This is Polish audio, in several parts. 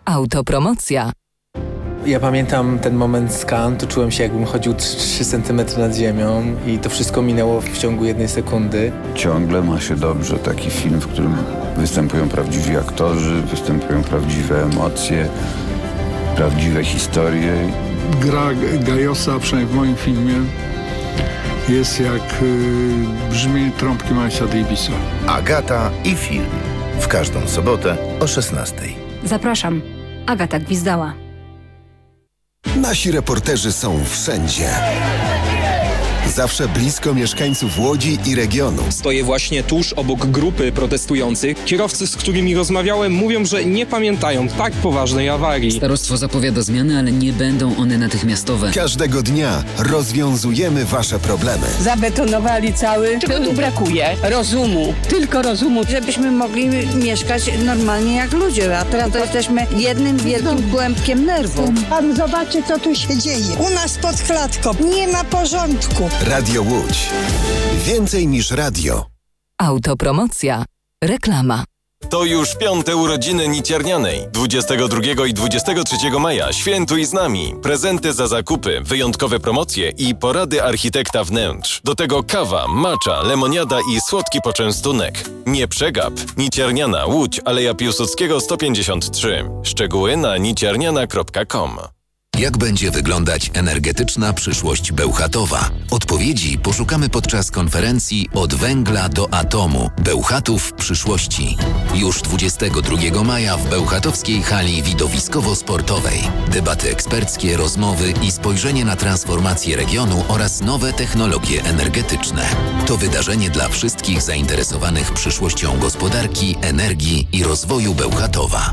Autopromocja. Ja pamiętam ten moment skan, to czułem się, jakbym chodził 3 cm nad ziemią i to wszystko minęło w ciągu 1 sekundy. Ciągle ma się dobrze. Taki film, w którym występują prawdziwi aktorzy, występują prawdziwe emocje, prawdziwe historie. Gra Gajosa, przynajmniej w moim filmie, jest jak brzmienie trąbki Milesa Davisa. Agata i film. W każdą sobotę o 16:00. Zapraszam. Agata Gwizdała. Nasi reporterzy są wszędzie. Zawsze blisko mieszkańców Łodzi i regionu. Stoję właśnie tuż obok grupy protestujących. Kierowcy, z którymi rozmawiałem, mówią, że nie pamiętają tak poważnej awarii. Starostwo zapowiada zmiany, ale nie będą one natychmiastowe. Każdego dnia rozwiązujemy wasze problemy. Zabetonowali cały. Czego tu brakuje? Rozumu. Tylko rozumu. Żebyśmy mogli mieszkać normalnie jak ludzie, a teraz to jesteśmy jednym wielkim kłębkiem nerwów. Pan zobaczy, co tu się dzieje. U nas pod klatką nie ma porządku. Radio Łódź. Więcej niż radio. Autopromocja. Reklama. To już 5. urodziny Niciernianej. 22 i 23 maja świętuj z nami. Prezenty za zakupy, wyjątkowe promocje i porady architekta wnętrz. Do tego kawa, macza, lemoniada i słodki poczęstunek. Nie przegap. Nicierniana, Łódź, Aleja Piłsudskiego 153. Szczegóły na nicierniana.com. Jak będzie wyglądać energetyczna przyszłość Bełchatowa? Odpowiedzi poszukamy podczas konferencji Od węgla do atomu. Bełchatów przyszłości. Już 22 maja w bełchatowskiej hali widowiskowo-sportowej. Debaty eksperckie, rozmowy i spojrzenie na transformację regionu oraz nowe technologie energetyczne. To wydarzenie dla wszystkich zainteresowanych przyszłością gospodarki, energii i rozwoju Bełchatowa.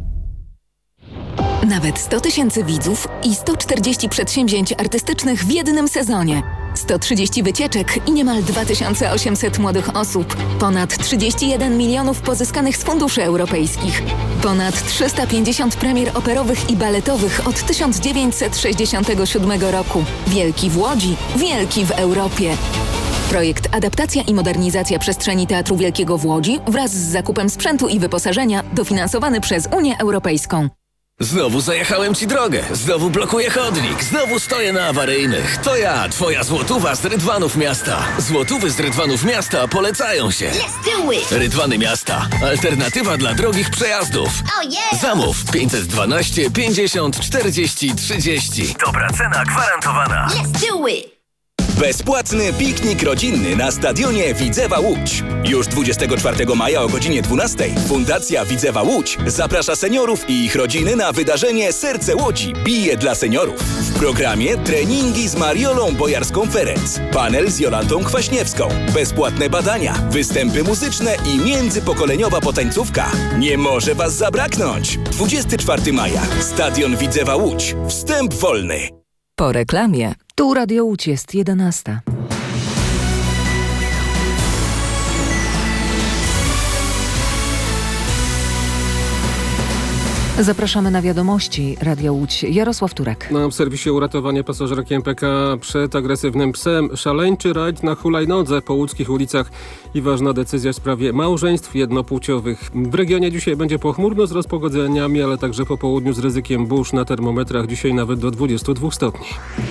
Nawet 100 000 widzów i 140 przedsięwzięć artystycznych w jednym sezonie. 130 wycieczek i niemal 2800 młodych osób. Ponad 31 milionów pozyskanych z funduszy europejskich. Ponad 350 premier operowych i baletowych od 1967 roku. Wielki w Łodzi, wielki w Europie. Projekt Adaptacja i modernizacja przestrzeni Teatru Wielkiego w Łodzi wraz z zakupem sprzętu i wyposażenia dofinansowany przez Unię Europejską. Znowu zajechałem ci drogę, znowu blokuję chodnik, znowu stoję na awaryjnych. To ja, twoja złotówa z Rydwanów Miasta. Złotówy z Rydwanów Miasta polecają się. Rydwany Miasta. Alternatywa dla drogich przejazdów. Zamów 512 50 40 30. Dobra cena gwarantowana. Bezpłatny piknik rodzinny na stadionie Widzewa Łódź. Już 24 maja o godzinie 12 Fundacja Widzewa Łódź zaprasza seniorów i ich rodziny na wydarzenie Serce Łodzi bije dla seniorów. W programie treningi z Mariolą Bojarską-Ferenc, panel z Jolantą Kwaśniewską, bezpłatne badania, występy muzyczne i międzypokoleniowa potańcówka. Nie może was zabraknąć. 24 maja. Stadion Widzewa Łódź. Wstęp wolny. Po reklamie. Tu Radio Łódź jest 11. Zapraszamy na wiadomości Radia Łódź. Jarosław Turek. Na serwisie uratowanie pasażerki MPK przed agresywnym psem. Szaleńczy rajd na hulajnodze po łódzkich ulicach i ważna decyzja w sprawie małżeństw jednopłciowych. W regionie dzisiaj będzie pochmurno z rozpogodzeniami, ale także po południu z ryzykiem burz na termometrach. Dzisiaj nawet do 22 stopni.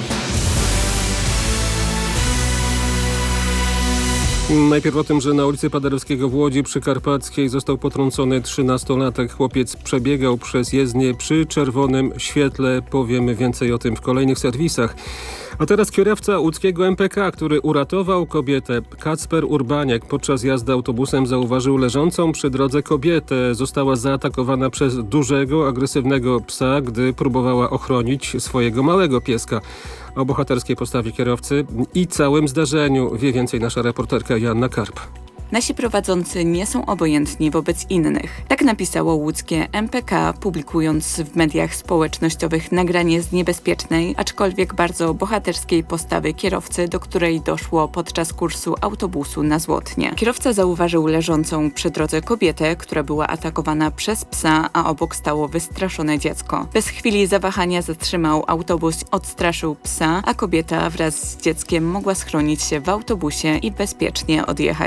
Najpierw o tym, że na ulicy Paderewskiego w Łodzi przy Karpackiej został potrącony 13-latek. Chłopiec przebiegał przez jezdnię przy czerwonym świetle. Powiemy więcej o tym w kolejnych serwisach. A teraz kierowca łódzkiego MPK, który uratował kobietę. Kacper Urbaniak podczas jazdy autobusem zauważył leżącą przy drodze kobietę. Została zaatakowana przez dużego, agresywnego psa, gdy próbowała ochronić swojego małego pieska. O bohaterskiej postawie kierowcy i całym zdarzeniu wie więcej nasza reporterka Joanna Karp. Nasi prowadzący nie są obojętni wobec innych. Tak napisało łódzkie MPK, publikując w mediach społecznościowych nagranie z niebezpiecznej, aczkolwiek bardzo bohaterskiej postawy kierowcy, do której doszło podczas kursu autobusu na Złotnie. Kierowca zauważył leżącą przy drodze kobietę, która była atakowana przez psa, a obok stało wystraszone dziecko. Bez chwili zawahania zatrzymał autobus, odstraszył psa, a kobieta wraz z dzieckiem mogła schronić się w autobusie i bezpiecznie odjechać z tego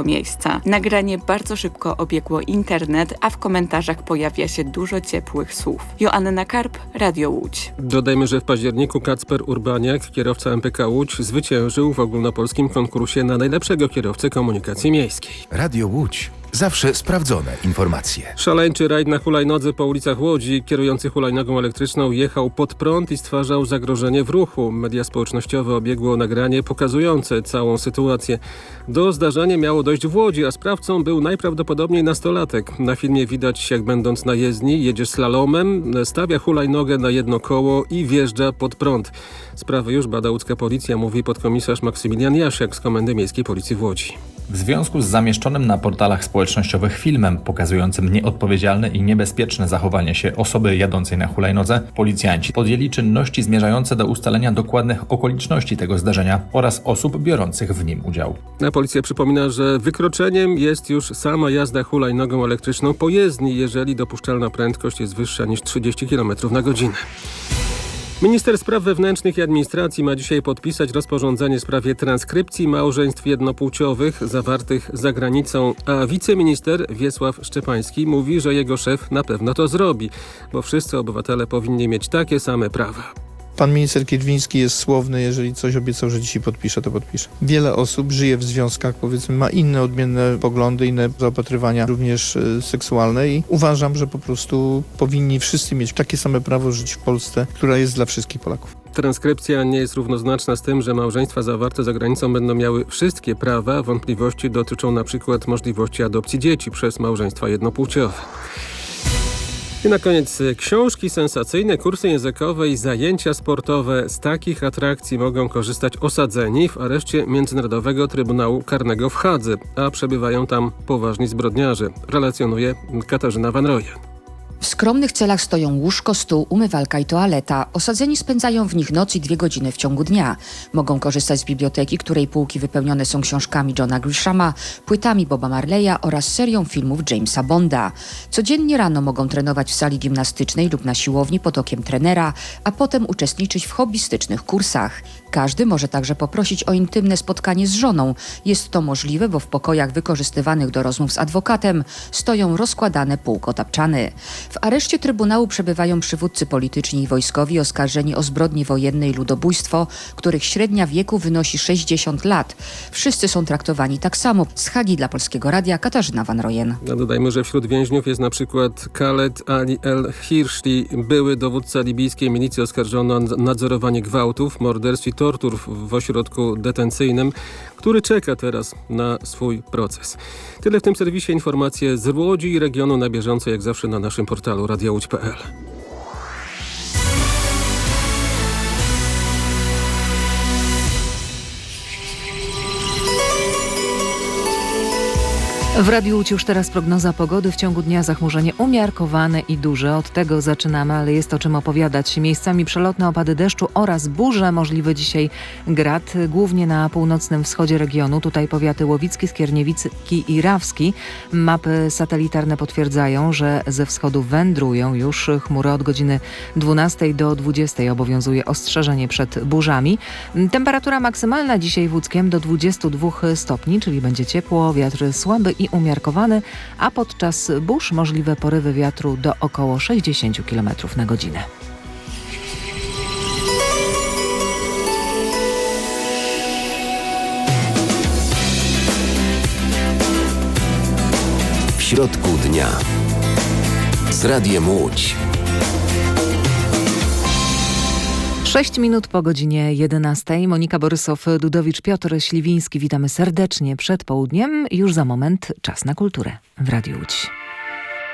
miejsca. Nagranie bardzo szybko obiegło internet, a w komentarzach pojawia się dużo ciepłych słów. Joanna Karp, Radio Łódź. Dodajmy, że w październiku Kacper Urbaniak, kierowca MPK Łódź, zwyciężył w ogólnopolskim konkursie na najlepszego kierowcę komunikacji miejskiej. Radio Łódź. Zawsze sprawdzone informacje. Szaleńczy rajd na hulajnodze po ulicach Łodzi. Kierujący hulajnogą elektryczną jechał pod prąd i stwarzał zagrożenie w ruchu. Media społecznościowe obiegło nagranie pokazujące całą sytuację. Do zdarzenia miało dojść w Łodzi, a sprawcą był najprawdopodobniej nastolatek. Na filmie widać, jak będąc na jezdni, jedzie slalomem, stawia hulajnogę na jedno koło i wjeżdża pod prąd. Sprawę już bada łódzka policja, mówi podkomisarz Maksymilian Jasiak z Komendy Miejskiej Policji w Łodzi. W związku z zamieszczonym na portalach społecznościowych filmem pokazującym nieodpowiedzialne i niebezpieczne zachowanie się osoby jadącej na hulajnodze, policjanci podjęli czynności zmierzające do ustalenia dokładnych okoliczności tego zdarzenia oraz osób biorących w nim udział. A policja przypomina, że wykroczeniem jest już sama jazda hulajnogą elektryczną po jezdni, jeżeli dopuszczalna prędkość jest wyższa niż 30 km na godzinę. Minister Spraw Wewnętrznych i Administracji ma dzisiaj podpisać rozporządzenie w sprawie transkrypcji małżeństw jednopłciowych zawartych za granicą, a wiceminister Wiesław Szczepański mówi, że jego szef na pewno to zrobi, bo wszyscy obywatele powinni mieć takie same prawa. Pan minister Kierwiński jest słowny, jeżeli coś obiecał, że dzisiaj podpisze, to podpisze. Wiele osób żyje w związkach, powiedzmy, ma inne odmienne poglądy, inne zaopatrywania, również seksualne i uważam, że po prostu powinni wszyscy mieć takie same prawo żyć w Polsce, która jest dla wszystkich Polaków. Transkrypcja nie jest równoznaczna z tym, że małżeństwa zawarte za granicą będą miały wszystkie prawa. Wątpliwości dotyczą na przykład możliwości adopcji dzieci przez małżeństwa jednopłciowe. I na koniec książki sensacyjne, kursy językowe i zajęcia sportowe. Z takich atrakcji mogą korzystać osadzeni w areszcie Międzynarodowego Trybunału Karnego w Hadze, a przebywają tam poważni zbrodniarze. Relacjonuje Katarzyna Van Royen. W skromnych celach stoją łóżko, stół, umywalka i toaleta. Osadzeni spędzają w nich noc i 2 godziny w ciągu dnia. Mogą korzystać z biblioteki, której półki wypełnione są książkami Johna Grishama, płytami Boba Marleya oraz serią filmów Jamesa Bonda. Codziennie rano mogą trenować w sali gimnastycznej lub na siłowni pod okiem trenera, a potem uczestniczyć w hobbystycznych kursach. Każdy może także poprosić o intymne spotkanie z żoną. Jest to możliwe, bo w pokojach wykorzystywanych do rozmów z adwokatem stoją rozkładane półkotapczany. W areszcie Trybunału przebywają przywódcy polityczni i wojskowi oskarżeni o zbrodnie wojenne i ludobójstwo, których średnia wieku wynosi 60 lat. Wszyscy są traktowani tak samo. Z Hagi dla Polskiego Radia Katarzyna Van Royen. Dodajmy, że wśród więźniów jest na przykład Khaled Ali El-Hirshli, były dowódca libijskiej milicji oskarżony o nadzorowanie gwałtów, morderstw i tortur w ośrodku detencyjnym, który czeka teraz na swój proces. Tyle w tym serwisie. Informacje z Łodzi i regionu na bieżąco, jak zawsze na naszym portalu radiołódź.pl. W Radiu Łódź już teraz prognoza pogody. W ciągu dnia zachmurzenie umiarkowane i duże. Od tego zaczynamy, ale jest o czym opowiadać. Miejscami przelotne opady deszczu oraz burze. Możliwy dzisiaj grad, głównie na północnym wschodzie regionu. Tutaj powiaty łowicki, skierniewicki i rawski. Mapy satelitarne potwierdzają, że ze wschodu wędrują już chmury. Od godziny 12 do 20 obowiązuje ostrzeżenie przed burzami. Temperatura maksymalna dzisiaj w Łódzkiem do 22 stopni, czyli będzie ciepło, wiatr słaby i umiarkowany, a podczas burz możliwe porywy wiatru do około 60 km na godzinę. W środku dnia z Radiem Łódź. 6 minut po godzinie 11. Monika Borysow, Dudowicz, Piotr Śliwiński. Witamy serdecznie przed południem. Już za moment czas na kulturę w Radiu Łódź.